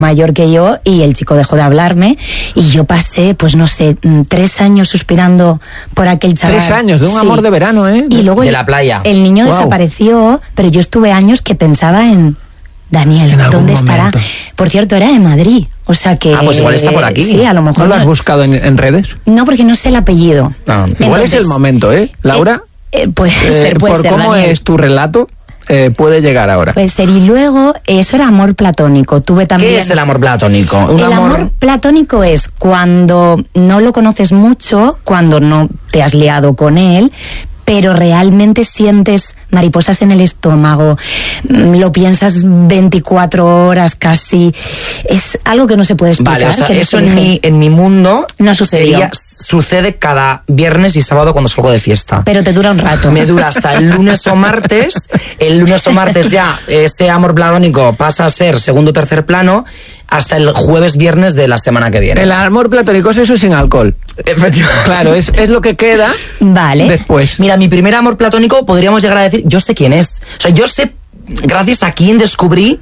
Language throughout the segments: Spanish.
mayor que yo, y el chico dejó de hablarme y yo pasé, pues no sé, 3 años suspirando por aquel chaval. 3 años de un amor de verano, ¿eh? Y luego de la playa. El niño desapareció, pero yo estuve años que pensaba en Daniel, ¿dónde estará? Por cierto, era de Madrid, o sea que... pues igual está por aquí. Sí, a lo mejor... ¿No lo has buscado en redes? No, porque no sé el apellido. Igual es el momento, ¿eh, Laura? Puede ser, por cómo Daniel. es tu relato, puede llegar ahora. Puede ser, y luego, eso era amor platónico. Tuve también... ¿Qué es el amor platónico? El amor platónico es cuando no lo conoces mucho, cuando no te has liado con él, pero realmente sientes mariposas en el estómago, lo piensas 24 horas casi, es algo que no se puede explicar. Vale, o sea, eso en mi mundo no sucedió. Sucede cada viernes y sábado cuando salgo de fiesta. Pero te dura un rato. Me dura hasta el lunes o martes. El lunes o martes ya ese amor platónico pasa a ser segundo o tercer plano hasta el jueves, viernes de la semana que viene. El amor platónico es eso sin alcohol. Efectivamente. Claro, es lo que queda después. Mira, mi primer amor platónico podríamos llegar a decir, yo sé quién es. O sea, yo sé gracias a quién descubrí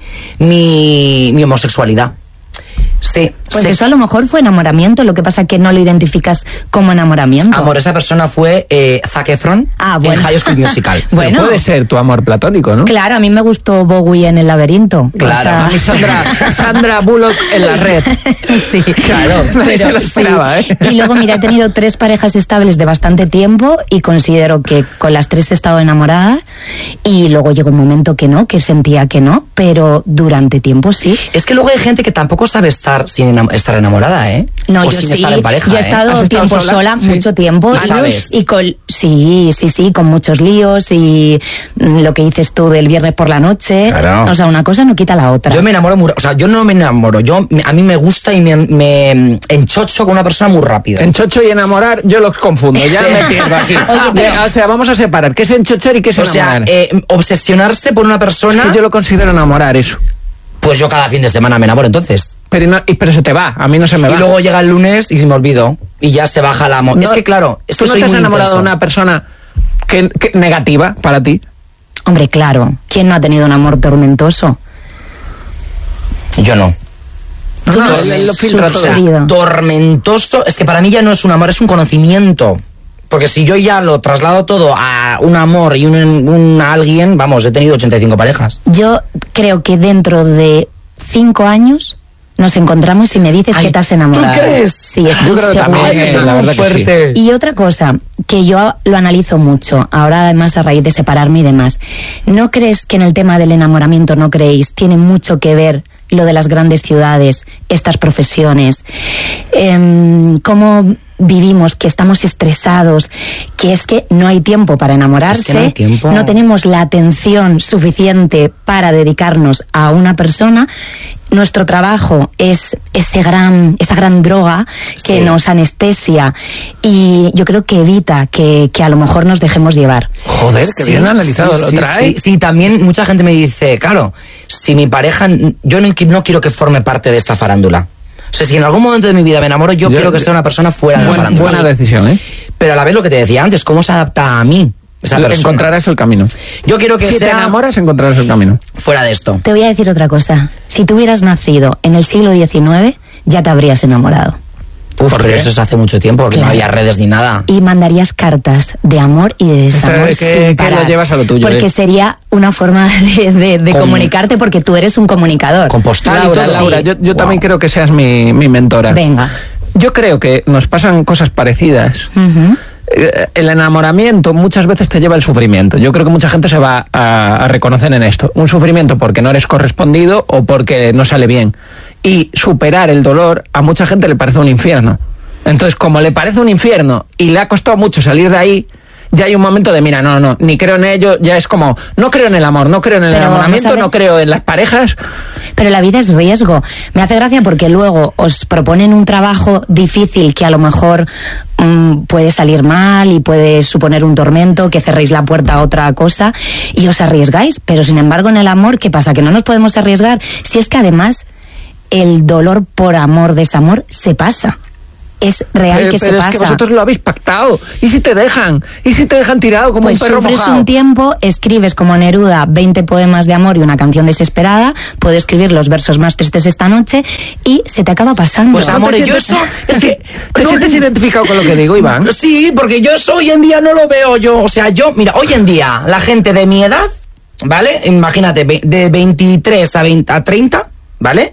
mi homosexualidad. Sí. Pues sí. eso a lo mejor fue enamoramiento, lo que pasa que no lo identificas como enamoramiento. Amor, esa persona fue Zac Efron en High School Musical. Bueno, puede ser tu amor platónico, ¿no? Claro, a mí me gustó Bowie en El Laberinto. Claro. A mí Sandra Bullock en La Red. Sí, claro. Se lo esperaba, sí. Y luego, mira, he tenido 3 parejas estables de bastante tiempo y considero que con las 3 he estado enamorada, y luego llegó un momento que no, que sentía que no, pero durante tiempo sí. Es que luego hay gente que tampoco sabe estar sin estar enamorada, ¿eh? No, o yo sin sí. estar en pareja, yo he estado tiempo sola, sí. mucho tiempo. ¿Y sabes? Y con, sí, con muchos líos y lo que dices tú del viernes por la noche. Claro. O sea, una cosa no quita la otra. Yo me enamoro o sea, yo no me enamoro. A mí me gusta y me enchocho con una persona muy rápido. Enchocho y enamorar, yo los confundo. Ya me pierdo aquí. Oye, o sea, vamos a separar. ¿Qué es enchochar y qué es enamorar? O sea, obsesionarse por una persona... Es que yo lo considero enamorar, eso. Pues yo cada fin de semana me enamoro, entonces. Pero se te va, a mí no se me va. Y luego llega el lunes y se me olvido. Y ya se baja el amor. No, es que claro, es ¿tú que no soy te has muy enamorado intenso. de una persona que negativa para ti? Hombre, claro. ¿Quién no ha tenido un amor tormentoso? Yo no. Tú no No, has él lo filtra todo. sufrido. Tormentoso, es que para mí ya no es un amor, es un conocimiento. Porque si yo ya lo traslado todo a un amor y a alguien, vamos, he tenido 85 parejas. Yo creo que dentro de 5 años nos encontramos y me dices que te has enamorado. ¿Tú crees? Sí, Yo estoy creo que segura. también, la verdad que sí. Y otra cosa, que yo lo analizo mucho, ahora además a raíz de separarme y demás, ¿no crees que en el tema del enamoramiento, no creéis, tiene mucho que ver lo de las grandes ciudades, estas profesiones, cómo vivimos, que estamos estresados, que es que no hay tiempo para enamorarse, Es que no hay tiempo. no tenemos la atención suficiente para dedicarnos a una persona? Nuestro trabajo es esa gran droga que Sí. nos anestesia, y yo creo que evita que a lo mejor nos dejemos llevar. Joder, que bien analizado lo trae. Sí, también mucha gente me dice, claro, si mi pareja, yo no quiero que forme parte de esta farándula. O sea, si en algún momento de mi vida me enamoro, yo quiero que sea una persona fuera de la farándula. Buena decisión, ¿eh? Pero a la vez lo que te decía antes, ¿cómo se adapta a mí esa persona? Encontrarás el camino. Yo quiero que Si te sea enamoras, encontrarás el camino. fuera de esto. Te voy a decir otra cosa. Si tú hubieras nacido en el siglo XIX, ya te habrías enamorado. Pero eso es hace mucho tiempo, porque Claro. no había redes ni nada. Y mandarías cartas de amor y de desamor Que sin parar. lo llevas a lo tuyo. Porque sería una forma de Con- comunicarte, porque tú eres un comunicador. Con postal y todo. Laura, yo Wow. también creo que seas mi mentora. Venga. Yo creo que nos pasan cosas parecidas. Ujú. El enamoramiento muchas veces te lleva al sufrimiento. Yo creo que mucha gente se va a reconocer en esto. Un sufrimiento porque no eres correspondido o porque no sale bien. Y superar el dolor a mucha gente le parece un infierno. Entonces, como le parece un infierno y le ha costado mucho salir de ahí, ya hay un momento de, mira, no, ni creo en ello, ya es como, no creo en el amor, no creo en el Pero enamoramiento, vamos a ver. no creo en las parejas. Pero la vida es riesgo. Me hace gracia porque luego os proponen un trabajo difícil que a lo mejor puede salir mal y puede suponer un tormento, que cerréis la puerta a otra cosa y os arriesgáis. Pero sin embargo en el amor, ¿qué pasa? Que no nos podemos arriesgar. Si es que además el dolor por amor, desamor, se pasa. es real que se pero pasa. es que vosotros lo habéis pactado. ¿Y si te dejan? ¿Y si te dejan tirado como Pues un perro sufres mojado? un tiempo, escribes como Neruda 20 poemas de amor y una canción desesperada, puedo escribir los versos más tristes esta noche y se te acaba pasando. Pues amor, yo eso... Es que... ¿Te sientes identificado con lo que digo, Iván? Sí, porque yo eso hoy en día no lo veo yo. O sea, yo, mira, hoy en día la gente de mi edad, ¿vale? Imagínate, de 23 a 30, ¿vale?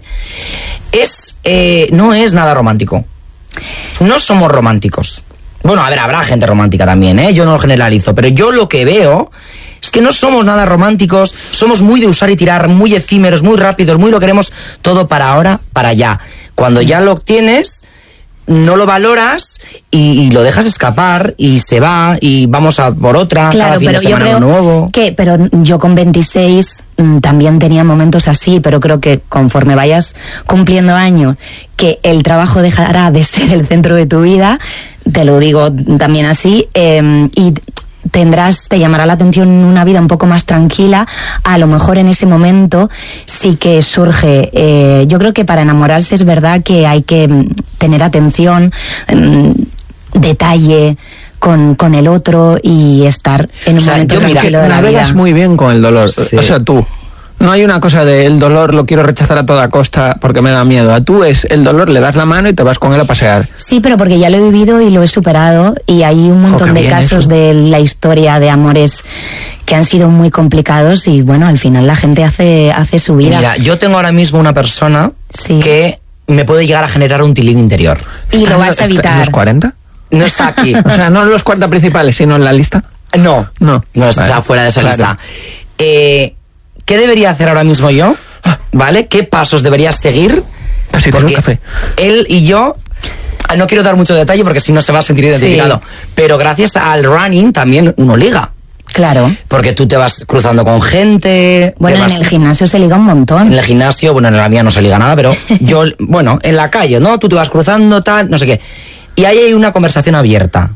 No es nada romántico. No somos románticos. Bueno, a ver, habrá gente romántica también, ¿eh? Yo no lo generalizo, pero yo lo que veo es que no somos nada románticos, somos muy de usar y tirar, muy efímeros, muy rápidos, muy lo queremos todo para ahora, para allá. Cuando ya lo obtienes, no lo valoras y lo dejas escapar y se va y vamos a por otra, claro, cada fin de semana uno nuevo. Pero yo con 26 también tenía momentos así, pero creo que conforme vayas cumpliendo años, que el trabajo dejará de ser el centro de tu vida, te lo digo también así, y te llamará la atención una vida un poco más tranquila. A lo mejor en ese momento sí que surge, yo creo que para enamorarse es verdad que hay que tener atención, detalle con el otro y estar en un momento tranquilo de la vida. Navegas muy bien con el dolor, sí. O sea, tú. No hay una cosa de el dolor lo quiero rechazar a toda costa porque me da miedo. A tú es el dolor, le das la mano y te vas con él a pasear. Sí, pero porque ya lo he vivido y lo he superado y hay un montón de casos eso. De la historia de amores que han sido muy complicados y bueno, al final la gente hace su vida. Mira, yo tengo ahora mismo una persona que me puede llegar a generar un tilín interior. Y lo vas a evitar. ¿En los 40? No está aquí. O sea, no en los 40 principales, sino en la lista. No está vale. Fuera de esa Claro. lista. ¿Qué debería hacer ahora mismo yo? ¿Vale? ¿Qué pasos deberías seguir? Casi tengo un café. Él y yo, no quiero dar mucho detalle porque si no se va a sentir identificado, pero gracias al running también uno liga. Claro. Porque tú te vas cruzando con gente. Bueno, en el gimnasio se liga un montón. En el gimnasio, bueno, en la mía no se liga nada, pero yo, bueno, en la calle, ¿no? Tú te vas cruzando, tal, no sé qué. Y ahí hay una conversación abierta.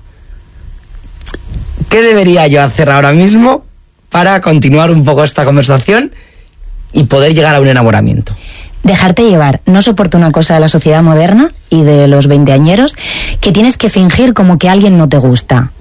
¿Qué debería yo hacer ahora mismo para continuar un poco esta conversación y poder llegar a un enamoramiento? Dejarte llevar. No soporto una cosa de la sociedad moderna y de los veinteañeros, que tienes que fingir como que alguien no te gusta.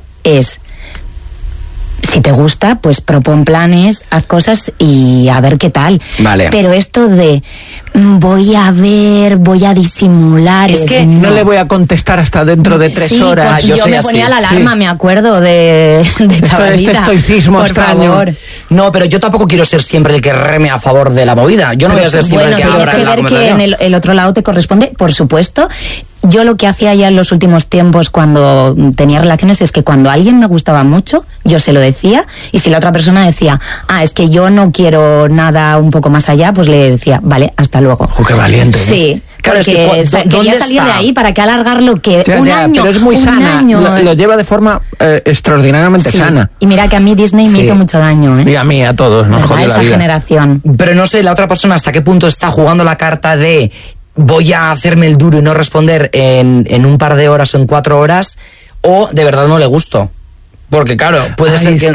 Si te gusta, pues propon planes, haz cosas y a ver qué tal. Vale. Pero esto de voy a disimular. Es que no le voy a contestar hasta dentro de 3 horas. Yo me ponía la alarma, me acuerdo de chavalita. Este estoicismo por extraño. favor. No, pero yo tampoco quiero ser siempre el que reme a favor de la movida. Yo no voy a ser siempre el que abra la conversación. Que en el otro lado te corresponde, por supuesto. Yo lo que hacía ya en los últimos tiempos cuando tenía relaciones es que cuando alguien me gustaba mucho, yo se lo decía, y si la otra persona decía, es que yo no quiero nada un poco más allá, pues le decía, vale, hasta luego. ¡Qué valiente! Sí. Claro, porque quería salir de ahí, ¿para qué alargarlo? Que un año, pero es muy sana, lo lleva de forma extraordinariamente sana. Y mira que a mí Disney me hizo mucho daño, ¿eh? Y a mí, a todos, nos jodió la vida. Esa generación. Pero no sé, la otra persona hasta qué punto está jugando la carta de voy a hacerme el duro y no responder en un par de horas o en 4 horas, o de verdad no le gusto. Porque claro, puede ser que...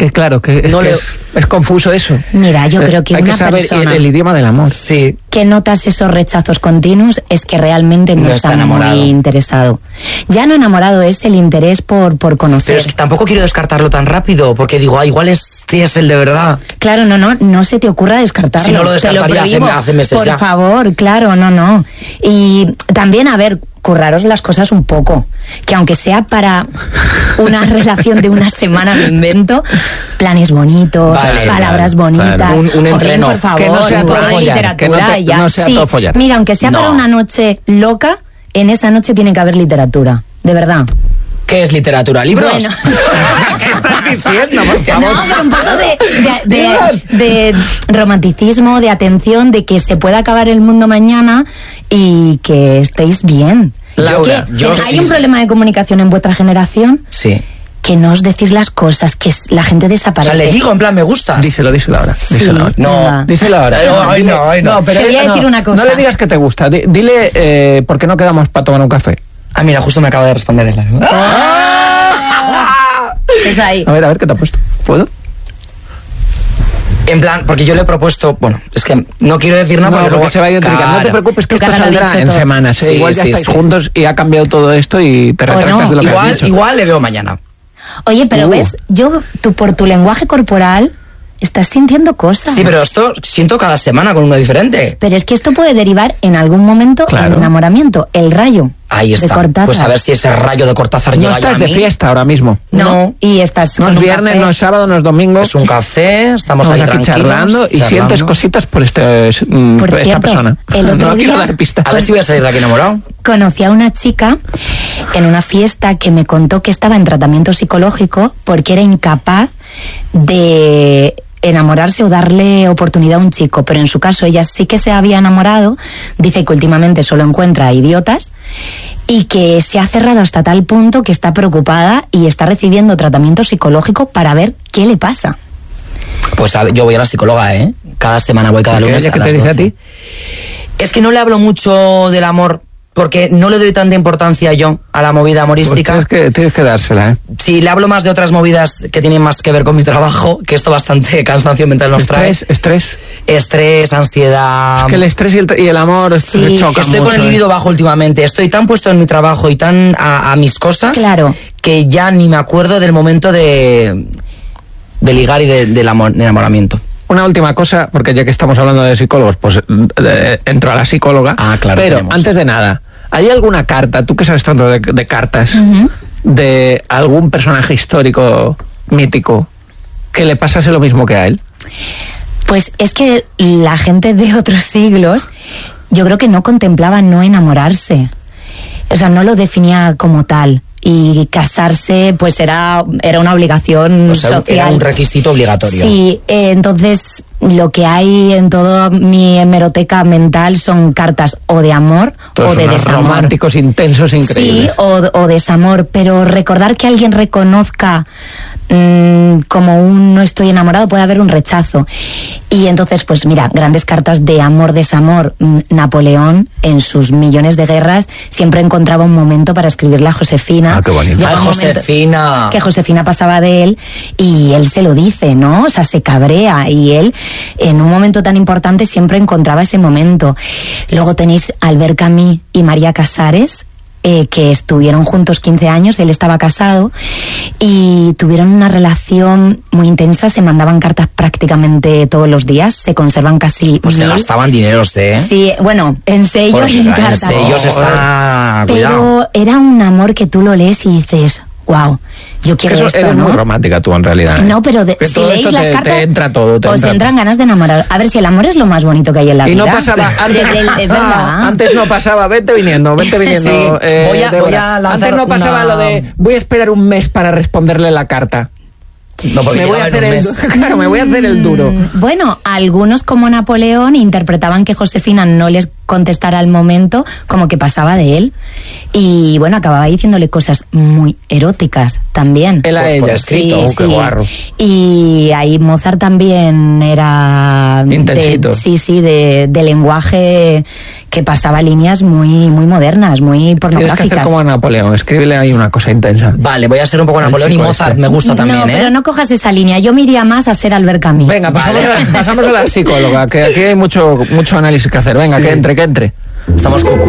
Es confuso eso. Mira, yo creo que hay una que saber persona el idioma del amor. Sí. Que notas esos rechazos continuos es que realmente no está muy interesado. Ya no enamorado, es el interés por conocer. Pero es que tampoco quiero descartarlo tan rápido, porque digo, igual es el de verdad. Claro, no se te ocurra descartarlo. Si no lo descartaría hace meses por ya. Por favor, claro, no. Y también, a ver, curraros las cosas un poco, que aunque sea para una relación de una semana, me invento planes bonitos, palabras bonitas, claro. Un entreno, por favor, que no sea todo follar, literatura, que no sea todo follar. Mira, aunque sea para una noche loca, en esa noche tiene que haber literatura, de verdad. ¿Qué es literatura? ¿Libros? Bueno. ¿Qué estás diciendo, por favor? No, pero un poco de romanticismo, de atención, de que se pueda acabar el mundo mañana y que estéis bien. Laura, hay un problema de comunicación en vuestra generación. Sí. Que no os decís las cosas, que la gente desaparece. O sea, le digo en plan, me gustas. Díselo ahora. Sí, díselo ahora. No, díselo ahora. No, pero te voy a decir una cosa. No le digas que te gusta. Dile por qué no quedamos para tomar un café. Mira, justo me acaba de responder él. Es ahí. A ver, ¿qué te ha puesto? ¿Puedo? En plan, porque yo le he propuesto, bueno, es que no quiero decir nada, porque luego se va a ir intrigando. claro. No te preocupes, que Tu esto cara lo ha saldrá dicho en todo. semanas. Sí, Igual ya sí, estáis sí. juntos y ha cambiado todo esto y te retractas no. de lo que has dicho. Igual le veo mañana. Oye, pero ves, por tu lenguaje corporal estás sintiendo cosas. Sí, pero esto siento cada semana con uno diferente. Pero es que esto puede derivar en algún momento Claro. en enamoramiento. El rayo Ahí de está. Cortázar. Pues a ver si ese rayo de Cortázar No llega ya estás a de mí. fiesta ahora mismo. No, y estás No con es un viernes, café. no es sábado, no es domingo. Es un café, estamos ahí aquí tranquilos. charlando y sientes cositas por Por esta cierto, persona. el otro No quiero día- dar pistas. A ver si voy a salir de aquí enamorado. Conocí a una chica en una fiesta que me contó que estaba en tratamiento psicológico porque era incapaz de enamorarse o darle oportunidad a un chico, pero en su caso ella sí que se había enamorado, dice que últimamente solo encuentra idiotas y que se ha cerrado hasta tal punto que está preocupada y está recibiendo tratamiento psicológico para ver qué le pasa. Pues a ver, yo voy a la psicóloga, ¿eh? Cada semana voy, cada ¿Qué lunes ella a qué te las dice a 12. ti? Es que no le hablo mucho del amor, porque no le doy tanta importancia yo a la movida Pues amorística. tienes que dársela, ¿eh? Sí, le hablo más de otras movidas que tienen más que ver con mi trabajo, que esto bastante cansancio mental nos trae. Estrés. Estrés, ansiedad. Es que el estrés y el amor Sí. chocan Estoy mucho. con el libido bajo últimamente. Estoy tan puesto en mi trabajo y tan a mis cosas Claro. que ya ni me acuerdo del momento de ligar y de enamoramiento. Una última cosa, porque ya que estamos hablando de psicólogos, pues entro a la psicóloga. Ah, claro, Pero tenemos. antes de nada, ¿hay alguna carta, tú que sabes tanto de cartas, de algún personaje histórico, mítico, que le pasase lo mismo que a él? Pues es que la gente de otros siglos, yo creo que no contemplaba no enamorarse. O sea, no lo definía como tal. Y casarse, pues era una obligación O sea, social. era un requisito obligatorio. Sí, entonces lo que hay en toda mi hemeroteca mental son cartas o de amor Todos o de unos desamor. románticos, intensos, increíbles. Sí, o desamor, pero recordar que alguien reconozca como un no estoy enamorado, puede haber un rechazo. Y entonces, pues mira, grandes cartas de amor, desamor. Napoleón, en sus millones de guerras, siempre encontraba un momento para escribirle a Josefina. Ah, qué bonito. Llega Ay, un momento Josefina. que Josefina pasaba de él y él se lo dice, ¿no? O sea, se cabrea y él, en un momento tan importante, siempre encontraba ese momento. Luego tenéis Albert Camus y María Casares, que estuvieron juntos 15 años, él estaba casado y tuvieron una relación muy intensa, se mandaban cartas prácticamente todos los días, se conservan casi Pues se 1000. gastaban dineros, ¿eh? Sí, bueno, en sellos Porque y en en cartas. sellos está... Cuidado. Pero era un amor que tú lo lees y dices, wow, yo quiero Eso esto, eres ¿no? muy romántica tú en realidad. ¿eh? No, pero Que si todo leéis esto las te cartas, entra todo, te os entra entran ganas de enamorar. A ver, si el amor es lo más bonito que hay en la Y vida. no pasaba antes, Es verdad. antes no pasaba, vente viniendo. Sí, Débora. voy a lanzar antes no pasaba una- lo de voy a esperar un mes para responderle la carta. No, porque Me voy a llegaba en hacer un el mes. claro, me voy a hacer el duro. Bueno, algunos como Napoleón interpretaban que Josefina no les contestara al momento, como que pasaba de él. Y bueno, acababa diciéndole cosas muy eróticas también. Él a Por ella. escrito. Qué guarro. Y ahí Mozart también era Intensito. de lenguaje que pasaba líneas muy modernas, muy Tienes que pornográficas. hacer como a Napoleón, escríbele ahí una cosa intensa. Vale, voy a ser un poco Napoleón y chico Mozart este. me gusta también, no, ¿eh? pero no cojas esa línea. Yo me iría más a ser Albert Camus. Venga, Vale. pasamos a la psicóloga, que aquí hay mucho análisis que hacer. Venga, Sí. que entre. Estamos